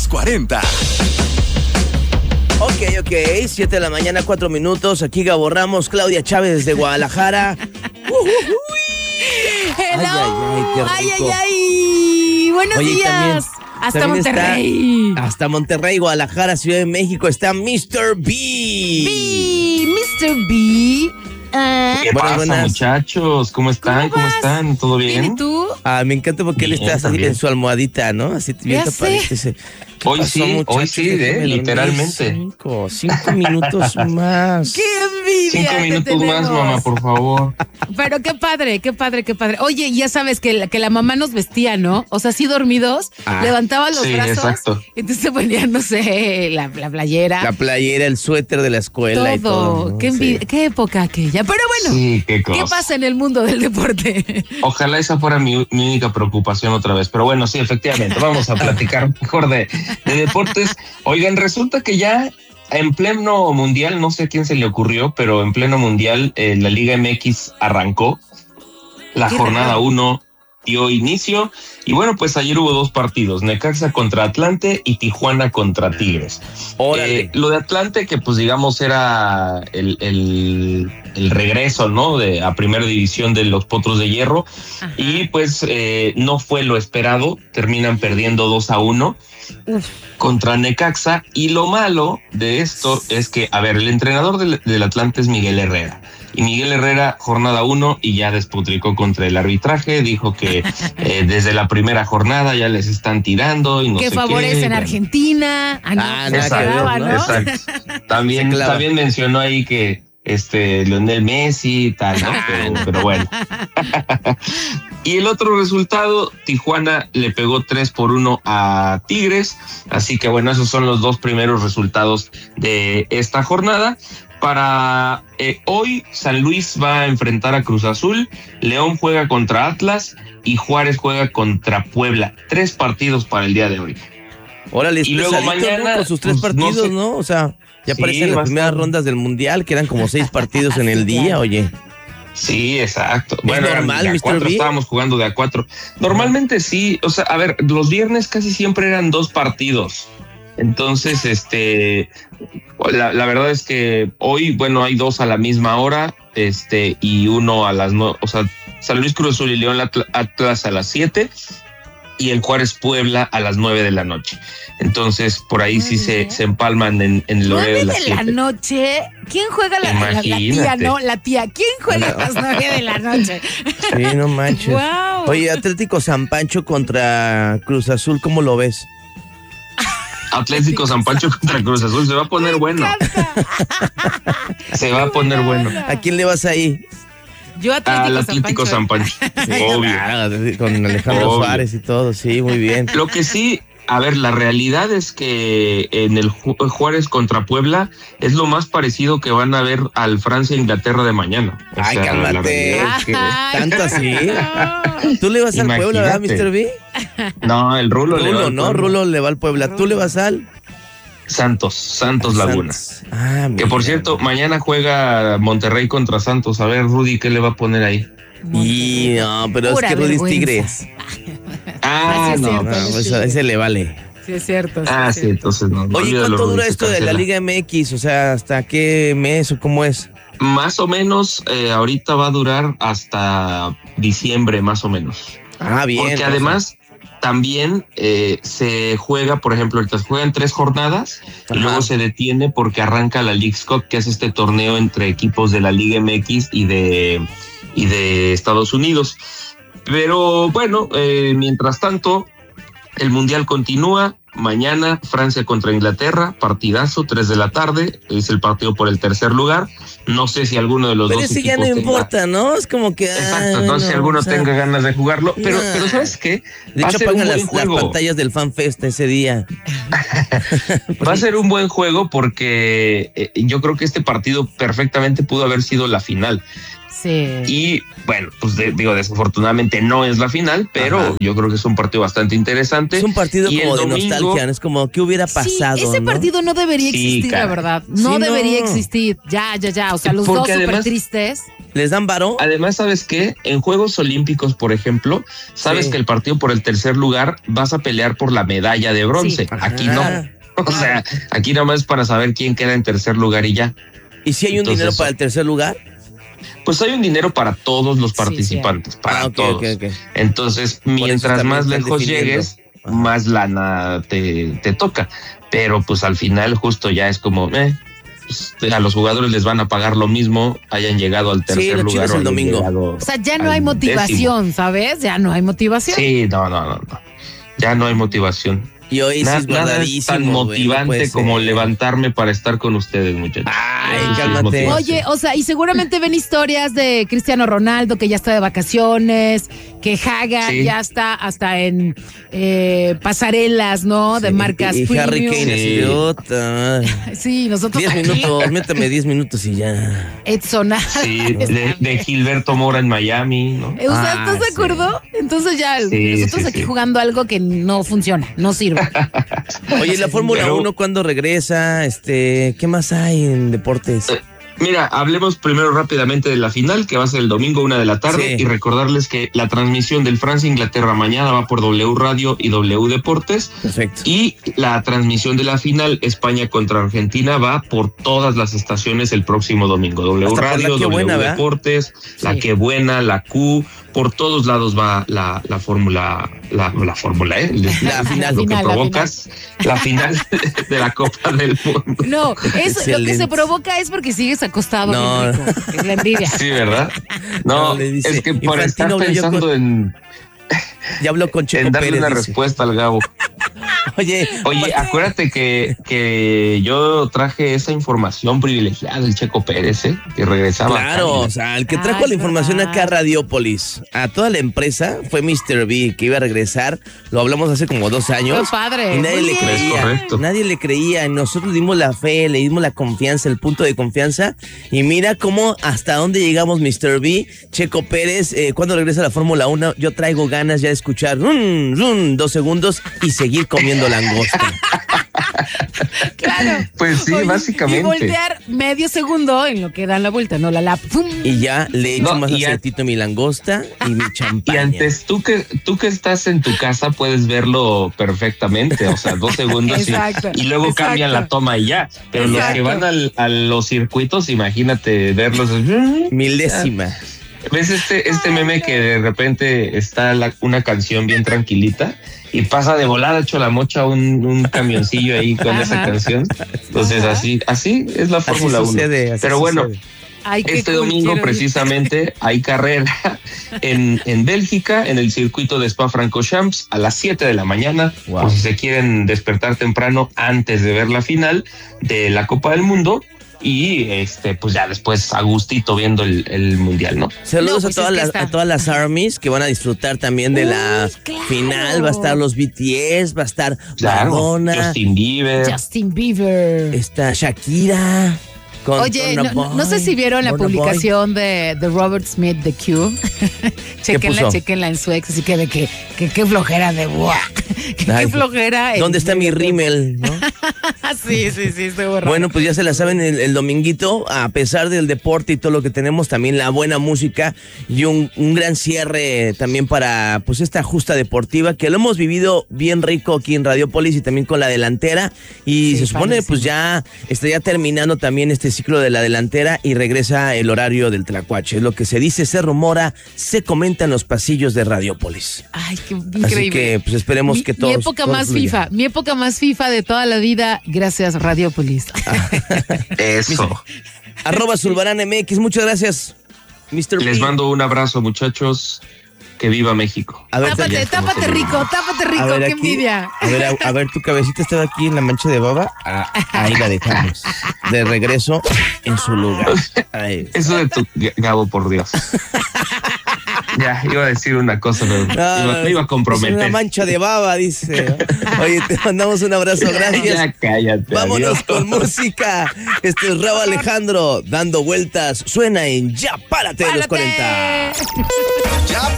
40. Ok, 7 de la mañana, 4 minutos. Aquí Gabo Ramos, Claudia Chávez desde Guadalajara. Hello. Qué rico. Buenos días. Hasta Monterrey. Hasta Monterrey, Guadalajara, Ciudad de México está Mr. B. Mr. B. ¿Qué pasa, muchachos? ¿Cómo están? ¿Cómo están? ¿Todo bien? ¿Y tú? Me encanta porque él está así en su almohadita, ¿no? Así bien tapadito. Hoy sí, literalmente. 5 minutos más. ¡Qué envidia! 5 minutos más, mamá, por favor. Pero qué padre. Oye, ya sabes que la mamá nos vestía, ¿no? O sea, así dormidos, levantaba los brazos. Exacto. Entonces se ponían, no sé, la playera. La playera, el suéter de la escuela y todo, ¿no? Qué envidia, qué época aquella. Pero bueno, ¿qué pasa en el mundo del deporte? Ojalá esa fuera mi única preocupación otra vez. Pero bueno, sí, efectivamente, vamos a platicar mejor de deportes. Oigan, resulta que ya en pleno mundial, no sé a quién se le ocurrió, pero en pleno mundial la Liga MX arrancó. La jornada 1 dio inicio. Y bueno, pues ayer hubo 2 partidos, Necaxa contra Atlante y Tijuana contra Tigres. Lo de Atlante, que pues digamos era el regreso, ¿no? A primera división de los Potros de Hierro. Ajá. Y pues no fue lo esperado, terminan perdiendo 2-1 contra Necaxa. Y lo malo de esto es que, a ver, el entrenador del Atlante es Miguel Herrera. Y Miguel Herrera, jornada 1, y ya despotricó contra el arbitraje, dijo que desde la primera jornada ya les están tirando y no sé qué. Que favorecen a Argentina. Exacto. También mencionó ahí que Lionel Messi y tal, ¿no? Pero bueno. Y el otro resultado, Tijuana le pegó 3-1 a Tigres. Así que bueno, esos son los 2 primeros resultados de esta jornada. Para hoy, San Luis va a enfrentar a Cruz Azul, León juega contra Atlas y Juárez juega contra Puebla. 3 partidos para el día de hoy. Órale, y luego mañana con sus 3 partidos, ¿no? O sea, ya aparecen las primeras rondas del Mundial, que eran como 6 partidos en el día, oye. Sí, exacto. Bueno, normal, de a 4 estábamos jugando de a 4. Normalmente sí, o sea, a ver, los viernes casi siempre eran 2 partidos. Entonces, la verdad es que hoy, bueno, hay 2 a la misma hora, y 1 a las 9, o sea, San Luis, Cruz Azul y León Atlas a las 7 y el Juárez Puebla a las 9 de la noche. Entonces, por ahí sí se empalman en el horario de las 7. 9 de la noche. ¿Quién juega la tía? No, la tía. ¿Quién juega a las 9 de la noche? Sí, no manches. Wow. Oye, Atlético San Pancho contra Cruz Azul, ¿cómo lo ves? Atlético San Pancho contra Cruz Azul, se va a poner bueno. Se va a poner bueno. ¿A quién le vas ahí? Yo Atlético San Pancho. Sí, obvio. Con Alejandro Suárez y todo, sí, muy bien. Lo que sí, a ver, la realidad es que en el Juárez contra Puebla es lo más parecido que van a ver al Francia-Inglaterra de mañana. Ay, cálmate. ¿Tanto así? No. ¿Tú le vas al Puebla, verdad, Mr. B? No, el Rulo le va al Puebla. Rulo le va al Puebla. ¿Tú le vas al? Santos Laguna. Que por cierto, mañana juega Monterrey contra Santos. A ver, Rudy, ¿qué le va a poner ahí? Y no, pero es que Rudy es Tigres. Ese le vale. Sí, es cierto. Sí, entonces no. Oye, ¿cuánto dura esto de la Liga MX? O sea, ¿hasta qué mes o cómo es? Más o menos, ahorita va a durar hasta diciembre, más o menos. Bien. Porque además también se juega, por ejemplo, ahorita se juegan 3 jornadas. Ajá. Y luego se detiene porque arranca la Leagues Cup, que es este torneo entre equipos de la Liga MX y de Estados Unidos. Pero bueno, mientras tanto, el Mundial continúa. Mañana Francia contra Inglaterra, partidazo, 3 de la tarde, es el partido por el tercer lugar. No sé si alguno de los dos equipos ya no importa, ¿no? Es como que... Exacto, no sé si alguno tenga ganas de jugarlo, pero ¿sabes qué? De hecho, apagan las pantallas del FanFest ese día. Va a ser un buen juego porque yo creo que este partido perfectamente pudo haber sido la final. Sí. Y bueno, pues desafortunadamente no es la final, pero yo creo que es un partido bastante interesante. Es un partido como de nostalgia, ¿no? Es como, ¿qué hubiera pasado? Sí, ese partido no debería existir, la verdad. No debería existir. Ya. O sea, los dos súper tristes. ¿Les dan varo? Además, ¿sabes qué? En Juegos Olímpicos, por ejemplo, sabes que el partido por el tercer lugar vas a pelear por la medalla de bronce. Sí. Aquí no. O sea, aquí nomás es para saber quién queda en tercer lugar y ya. ¿Y si hay un dinero para el tercer lugar? Pues hay un dinero para todos los participantes, para todos. Okay. Entonces, mientras más lejos llegues, más lana te toca. Pero pues al final justo ya es como, pues, a los jugadores les van a pagar lo mismo, hayan llegado al tercer lugar. El domingo. O sea, ya no hay motivación, 10º. ¿Sabes? Ya no hay motivación. Sí, no. Ya no hay motivación. Y hoy nada es tan motivante como levantarme para estar con ustedes, muchachos. Ay, cálmate. Oye, o sea, y seguramente ven historias de Cristiano Ronaldo, que ya está de vacaciones, que Haga ya está hasta en pasarelas, ¿no? De marcas y premium. Harry Kane, sí, nosotros 10 minutos, métame 10 minutos y ya. Edson. Sí, de Gilberto Mora en Miami, ¿no? O sea, ¿estás de acuerdo? Entonces ya nosotros aquí jugando algo que no funciona, no sirve. Oye, la Fórmula 1, ¿cuándo regresa? ¿Qué más hay en deportes? Mira, hablemos primero rápidamente de la final, que va a ser el domingo 1:00 p.m, y recordarles que la transmisión del Francia-Inglaterra mañana va por W Radio y W Deportes. Perfecto. Y la transmisión de la final España contra Argentina va por todas las estaciones el próximo domingo. W Radio, W Deportes, La Que Buena, la Q, por todos lados va la fórmula, la final, lo que provocas, la final de la Copa del Mundo. No, lo que se provoca es porque sigues acostado. No. Es la envidia. Sí, ¿verdad? No, es que por estar pensando en... Ya habló con Checo en darle Pérez, una respuesta al Gabo. Oye, acuérdate que yo traje esa información privilegiada del Checo Pérez, que regresaba. Claro, o sea, el que trajo la información acá a Radiopolis, a toda la empresa, fue Mr. B, que iba a regresar. Lo hablamos hace como 2 años. ¡Qué padre! Y nadie le creía. Correcto. Nadie le creía. Nosotros dimos la fe, le dimos la confianza, el punto de confianza. Y mira cómo hasta dónde llegamos, Mr. B. Checo Pérez, cuando regresa a la Fórmula 1, yo traigo ganas ya de escuchar 2 segundos y seguir comiendo langosta. Claro. Pues sí, básicamente. Y voltear medio segundo en lo que dan la vuelta, no la lap. Y ya le echo más aceitito a mi langosta y mi champaña. Y antes, tú que estás en tu casa puedes verlo perfectamente, o sea, 2 segundos y luego cambian la toma y ya. Pero los que van a los circuitos, imagínate verlos. Milésima. ¿Ves este meme que de repente está una canción bien tranquilita y pasa de volada hecho la mocha un camioncillo ahí con esa canción? Entonces así es la Fórmula 1. Pero bueno, este domingo precisamente hay carrera en Bélgica, en el circuito de Spa-Francorchamps a las 7 de la mañana, por si se quieren despertar temprano antes de ver la final de la Copa del Mundo. Y pues ya después a gustito viendo el mundial, ¿no? Saludos a todas las armies que van a disfrutar también de la final. Va a estar los BTS, va a estar Madonna, Justin Bieber. Está Shakira. Oye, no sé si vieron la publicación de Robert Smith de Q. Chequenla en su ex, así que de qué flojera de qué flojera. ¿Dónde está mi rímel? ¿No? Sí, estoy borrado. Bueno, pues ya se la saben el dominguito, a pesar del deporte y todo lo que tenemos, también la buena música y un gran cierre también para pues esta justa deportiva, que lo hemos vivido bien rico aquí en Radiopolis y también con la delantera. Y se supone pues ya estaría terminando también este ciclo de la delantera y regresa el horario del Tlacuache. Es lo que se dice, se rumora, se comenta en los pasillos de Radiopolis. Ay, qué increíble. Así que pues esperemos que todos. Mi época más FIFA de toda la vida, gracias Radiopolis. Eso. @Zulbarán MX, muchas gracias, Mr. Les mando un abrazo, muchachos. Que viva México. A ver, tápate rico, qué aquí, envidia. A ver, tu cabecita estaba aquí en la mancha de baba. Ahí la dejamos. De regreso en su lugar. Ahí. Eso de tu Gabo, por Dios. Ya, iba a decir una cosa, pero me iba a comprometer. Es una mancha de baba, dice. Oye, te mandamos un abrazo, gracias. Ya cállate. Vámonos adiós. con música. Este es Rauw Alejandro, dando vueltas. Suena en Ya Párate de los 40. Ya